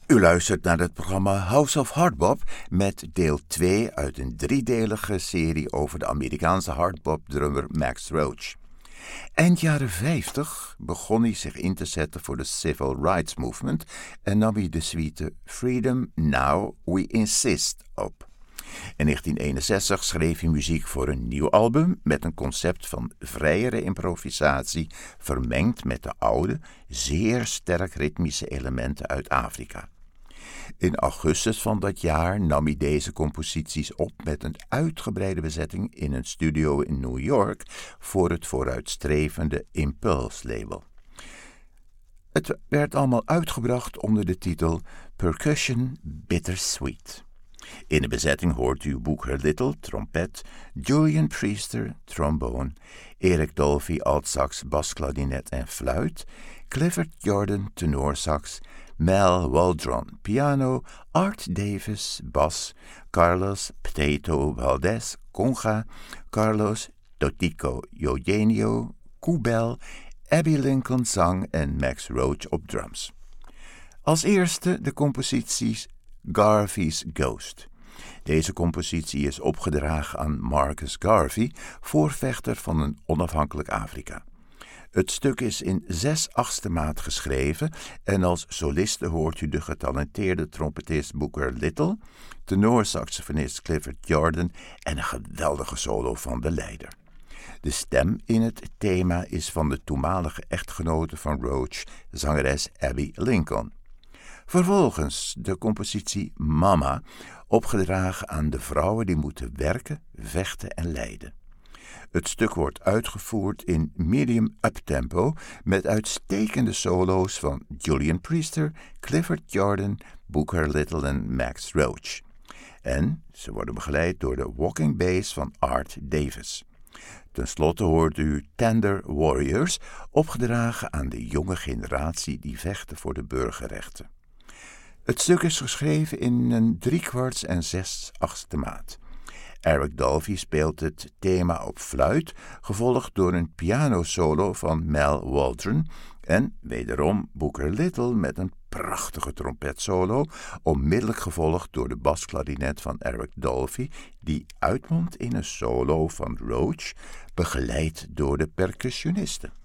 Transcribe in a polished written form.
U luistert naar het programma House of Hardbop met deel 2 uit een driedelige serie over de Amerikaanse hardbop-drummer Max Roach. Eind jaren 50 begon hij zich in te zetten voor de Civil Rights Movement en nam hij de suite Freedom Now We Insist op. In 1961 schreef hij muziek voor een nieuw album met een concept van vrijere improvisatie vermengd met de oude, zeer sterk ritmische elementen uit Afrika. In augustus van dat jaar nam hij deze composities op met een uitgebreide bezetting in een studio in New York voor het vooruitstrevende Impulse-label. Het werd allemaal uitgebracht onder de titel Percussion Bittersweet. In de bezetting hoort u Booker Little, trompet, Julian Priester, trombone, Eric Dolphy, altsax, basklarinet en fluit, Clifford Jordan, tenorsax, Mel Waldron, piano, Art Davis, bas, Carlos Potato Valdez, conga, Carlos Totico Eugenio, koebel, Abby Lincoln zang en Max Roach op drums. Als eerste de composities Garvey's Ghost. Deze compositie is opgedragen aan Marcus Garvey, voorvechter van een onafhankelijk Afrika. Het stuk is in 6/8 maat geschreven en als soliste hoort u de getalenteerde trompetist Booker Little, tenorsaxofonist Clifford Jordan en een geweldige solo van de leider. De stem in het thema is van de toenmalige echtgenote van Roach, zangeres Abby Lincoln. Vervolgens de compositie Mama, opgedragen aan de vrouwen die moeten werken, vechten en lijden. Het stuk wordt uitgevoerd in medium uptempo met uitstekende solo's van Julian Priester, Clifford Jordan, Booker Little en Max Roach. En ze worden begeleid door de walking bass van Art Davis. Ten slotte hoort u Tender Warriors, opgedragen aan de jonge generatie die vechten voor de burgerrechten. Het stuk is geschreven in een 3/4 en 6/8 maat. Eric Dolphy speelt het thema op fluit, gevolgd door een pianosolo van Mel Waldron en wederom Booker Little met een prachtige trompetsolo, onmiddellijk gevolgd door de basklarinet van Eric Dolphy, die uitmondt in een solo van Roach, begeleid door de percussionisten.